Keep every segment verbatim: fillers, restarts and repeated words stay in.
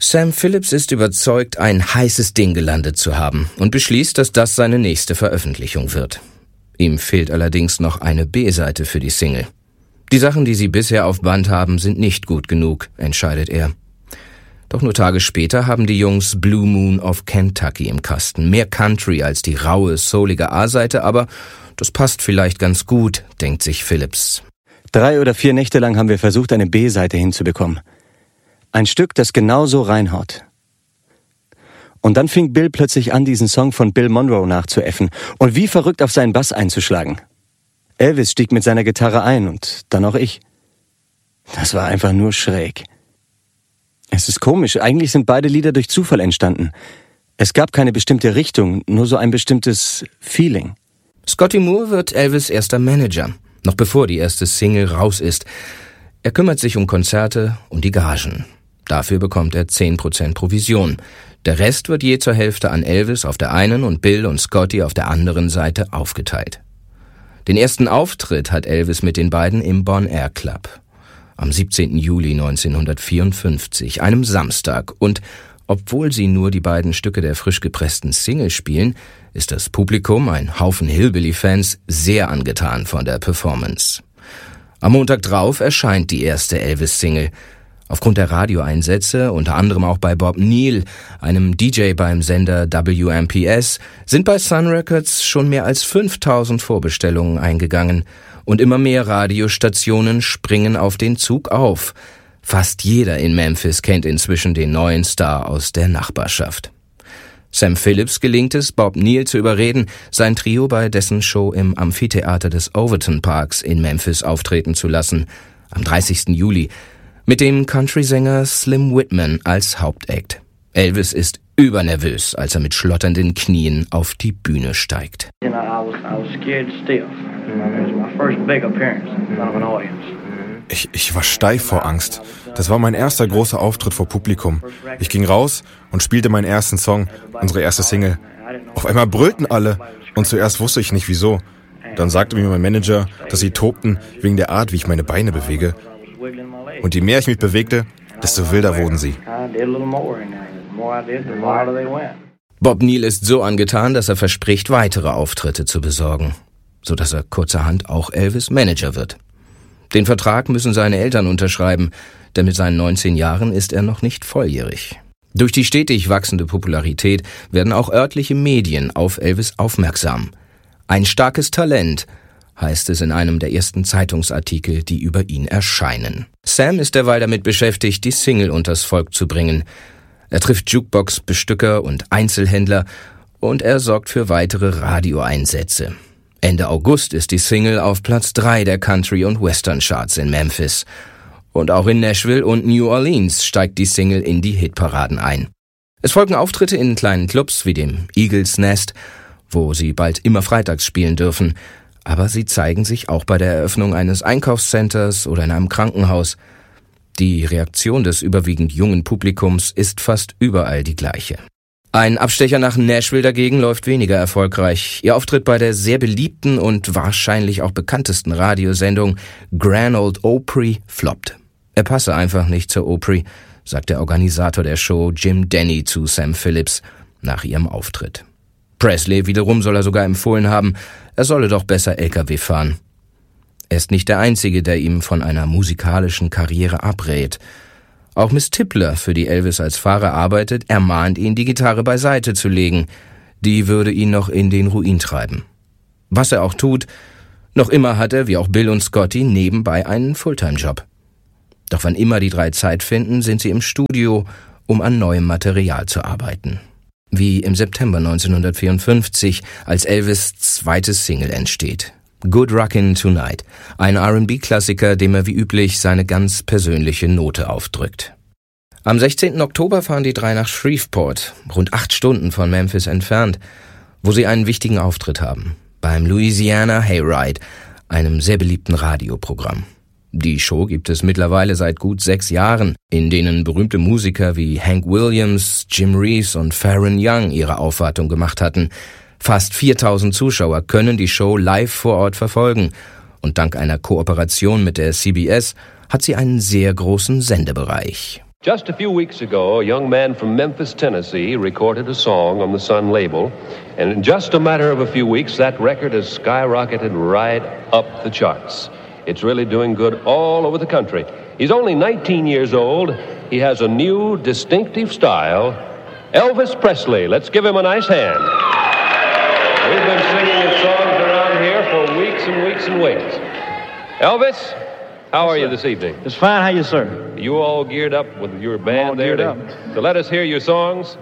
Sam Phillips ist überzeugt, ein heißes Ding gelandet zu haben und beschließt, dass das seine nächste Veröffentlichung wird. Ihm fehlt allerdings noch eine B-Seite für die Single. Die Sachen, die sie bisher auf Band haben, sind nicht gut genug, entscheidet er. Doch nur Tage später haben die Jungs Blue Moon of Kentucky im Kasten. Mehr Country als die raue, soulige A-Seite, aber das passt vielleicht ganz gut, denkt sich Phillips. Drei oder vier Nächte lang haben wir versucht, eine B-Seite hinzubekommen. Ein Stück, das genauso reinhaut. Und dann fing Bill plötzlich an, diesen Song von Bill Monroe nachzuäffen und wie verrückt auf seinen Bass einzuschlagen. Elvis stieg mit seiner Gitarre ein und dann auch ich. Das war einfach nur schräg. Es ist komisch, eigentlich sind beide Lieder durch Zufall entstanden. Es gab keine bestimmte Richtung, nur so ein bestimmtes Feeling. Scotty Moore wird Elvis' erster Manager, noch bevor die erste Single raus ist. Er kümmert sich um Konzerte und die Gagen. Dafür bekommt er zehn Prozent Provision. Der Rest wird je zur Hälfte an Elvis auf der einen und Bill und Scotty auf der anderen Seite aufgeteilt. Den ersten Auftritt hat Elvis mit den beiden im Bon Air Club am siebzehnten Juli neunzehnhundertvierundfünfzig, einem Samstag. Und obwohl sie nur die beiden Stücke der frisch gepressten Single spielen, ist das Publikum, ein Haufen Hillbilly-Fans, sehr angetan von der Performance. Am Montag drauf erscheint die erste Elvis-Single. Aufgrund der Radioeinsätze, unter anderem auch bei Bob Neal, einem D J beim Sender W M P S, sind bei Sun Records schon mehr als fünftausend Vorbestellungen eingegangen und immer mehr Radiostationen springen auf den Zug auf. Fast jeder in Memphis kennt inzwischen den neuen Star aus der Nachbarschaft. Sam Phillips gelingt es, Bob Neal zu überreden, sein Trio bei dessen Show im Amphitheater des Overton Parks in Memphis auftreten zu lassen, am dreißigsten Juli, mit dem Country-Sänger Slim Whitman als Hauptact. Elvis ist übernervös, als er mit schlotternden Knien auf die Bühne steigt. Ich, ich war steif vor Angst. Das war mein erster großer Auftritt vor Publikum. Ich ging raus und spielte meinen ersten Song, unsere erste Single. Auf einmal brüllten alle und zuerst wusste ich nicht wieso. Dann sagte mir mein Manager, dass sie tobten wegen der Art, wie ich meine Beine bewege. Und je mehr ich mich bewegte, desto wilder wurden sie. Bob Neal ist so angetan, dass er verspricht, weitere Auftritte zu besorgen, sodass er kurzerhand auch Elvis' Manager wird. Den Vertrag müssen seine Eltern unterschreiben, denn mit seinen neunzehn Jahren ist er noch nicht volljährig. Durch die stetig wachsende Popularität werden auch örtliche Medien auf Elvis aufmerksam. Ein starkes Talent, heißt es in einem der ersten Zeitungsartikel, die über ihn erscheinen. Sam ist derweil damit beschäftigt, die Single unters Volk zu bringen. Er trifft Jukebox-Bestücker und Einzelhändler und er sorgt für weitere Radioeinsätze. Ende August ist die Single auf Platz drei der Country- und Western-Charts in Memphis. Und auch in Nashville und New Orleans steigt die Single in die Hitparaden ein. Es folgen Auftritte in kleinen Clubs wie dem Eagles Nest, wo sie bald immer freitags spielen dürfen. Aber sie zeigen sich auch bei der Eröffnung eines Einkaufscenters oder in einem Krankenhaus. Die Reaktion des überwiegend jungen Publikums ist fast überall die gleiche. Ein Abstecher nach Nashville dagegen läuft weniger erfolgreich. Ihr Auftritt bei der sehr beliebten und wahrscheinlich auch bekanntesten Radiosendung Grand Ole Opry floppt. Er passe einfach nicht zur Opry, sagt der Organisator der Show Jim Denny zu Sam Phillips nach ihrem Auftritt. Presley wiederum soll er sogar empfohlen haben, er solle doch besser L K W fahren. Er ist nicht der Einzige, der ihm von einer musikalischen Karriere abrät. Auch Miss Tippler, für die Elvis als Fahrer arbeitet, ermahnt ihn, die Gitarre beiseite zu legen. Die würde ihn noch in den Ruin treiben. Was er auch tut, noch immer hat er, wie auch Bill und Scotty, nebenbei einen Fulltime-Job. Doch wann immer die drei Zeit finden, sind sie im Studio, um an neuem Material zu arbeiten. Wie im September neunzehnhundertvierundfünfzig, als Elvis' zweites Single entsteht. Good Rockin' Tonight, ein R and B-Klassiker, dem er wie üblich seine ganz persönliche Note aufdrückt. Am sechzehnten Oktober fahren die drei nach Shreveport, rund acht Stunden von Memphis entfernt, wo sie einen wichtigen Auftritt haben, beim Louisiana Hayride, einem sehr beliebten Radioprogramm. Die Show gibt es mittlerweile seit gut sechs Jahren, in denen berühmte Musiker wie Hank Williams, Jim Reeves und Faron Young ihre Aufwartung gemacht hatten. Fast viertausend Zuschauer können die Show live vor Ort verfolgen und dank einer Kooperation mit der C B S hat sie einen sehr großen Sendebereich. Just a few weeks ago, a young man from Memphis, Tennessee, recorded a song on the Sun label, and in just a matter of a few weeks, that record has skyrocketed right up the charts. It's really doing good all over the country. He's only nineteen years old. He has a new, distinctive style. Elvis Presley. Let's give him a nice hand. We've been singing his songs around here for weeks and weeks and weeks. Elvis, how are you this evening? It's fine. How you, sir? You all geared up with your band there to, to let us hear your songs?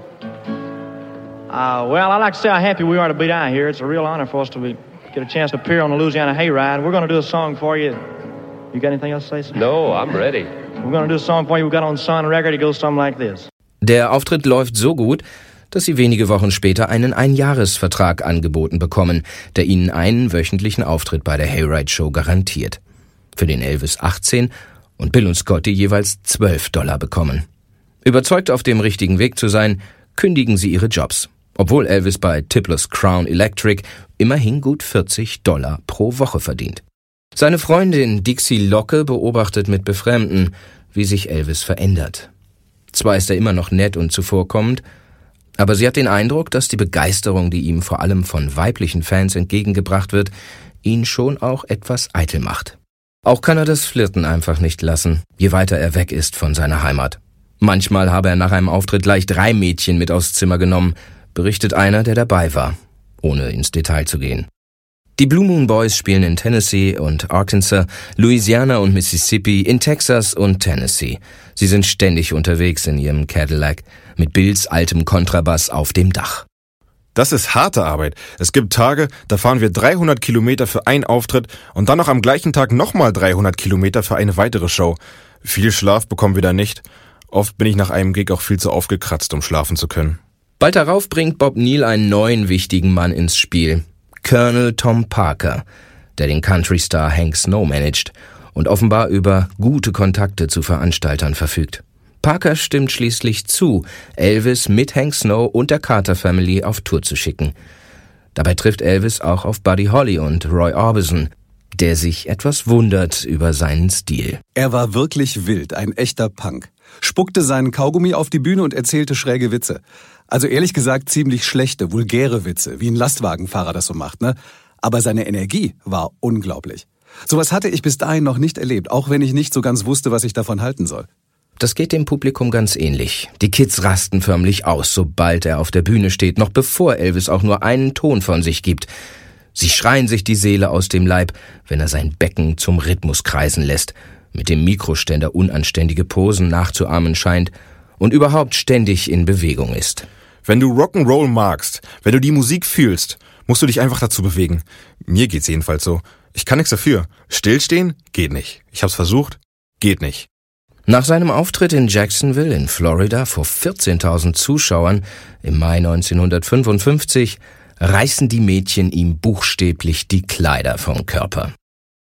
Uh, well, I'd like to say how happy we are to be down here. It's a real honor for us to be, get a chance to appear on the Louisiana Hayride. We're going to do a song for you. You got anything else to say, sir? No, I'm ready. We're going to do a song for you we got on Sun record. It goes something like this. Der Auftritt läuft so gut, dass sie wenige Wochen später einen Einjahresvertrag angeboten bekommen, der ihnen einen wöchentlichen Auftritt bei der Hayride-Show garantiert. Für den Elvis achtzehn und Bill und Scotty jeweils zwölf Dollar bekommen. Überzeugt, auf dem richtigen Weg zu sein, kündigen sie ihre Jobs, obwohl Elvis bei Tipler's Crown Electric immerhin gut vierzig Dollar pro Woche verdient. Seine Freundin Dixie Locke beobachtet mit Befremden, wie sich Elvis verändert. Zwar ist er immer noch nett und zuvorkommend, aber sie hat den Eindruck, dass die Begeisterung, die ihm vor allem von weiblichen Fans entgegengebracht wird, ihn schon auch etwas eitel macht. Auch kann er das Flirten einfach nicht lassen, je weiter er weg ist von seiner Heimat. Manchmal habe er nach einem Auftritt gleich drei Mädchen mit aufs Zimmer genommen, berichtet einer, der dabei war, ohne ins Detail zu gehen. Die Blue Moon Boys spielen in Tennessee und Arkansas, Louisiana und Mississippi, in Texas und Tennessee. Sie sind ständig unterwegs in ihrem Cadillac, mit Bills altem Kontrabass auf dem Dach. Das ist harte Arbeit. Es gibt Tage, da fahren wir dreihundert Kilometer für einen Auftritt und dann noch am gleichen Tag nochmal dreihundert Kilometer für eine weitere Show. Viel Schlaf bekommen wir da nicht. Oft bin ich nach einem Gig auch viel zu aufgekratzt, um schlafen zu können. Bald darauf bringt Bob Neal einen neuen wichtigen Mann ins Spiel. Colonel Tom Parker, der den Country-Star Hank Snow managt und offenbar über gute Kontakte zu Veranstaltern verfügt. Parker stimmt schließlich zu, Elvis mit Hank Snow und der Carter Family auf Tour zu schicken. Dabei trifft Elvis auch auf Buddy Holly und Roy Orbison, der sich etwas wundert über seinen Stil. Er war wirklich wild, ein echter Punk. Spuckte seinen Kaugummi auf die Bühne und erzählte schräge Witze. Also ehrlich gesagt ziemlich schlechte, vulgäre Witze, wie ein Lastwagenfahrer das so macht, ne? Aber seine Energie war unglaublich. Sowas hatte ich bis dahin noch nicht erlebt, auch wenn ich nicht so ganz wusste, was ich davon halten soll. Das geht dem Publikum ganz ähnlich. Die Kids rasten förmlich aus, sobald er auf der Bühne steht, noch bevor Elvis auch nur einen Ton von sich gibt. Sie schreien sich die Seele aus dem Leib, wenn er sein Becken zum Rhythmus kreisen lässt, mit dem Mikroständer unanständige Posen nachzuahmen scheint und überhaupt ständig in Bewegung ist. Wenn du Rock'n'Roll magst, wenn du die Musik fühlst, musst du dich einfach dazu bewegen. Mir geht's jedenfalls so. Ich kann nichts dafür. Stillstehen? Geht nicht. Ich hab's versucht? Geht nicht. Nach seinem Auftritt in Jacksonville in Florida vor vierzehntausend Zuschauern im Mai neunzehnhundertfünfundfünfzig reißen die Mädchen ihm buchstäblich die Kleider vom Körper.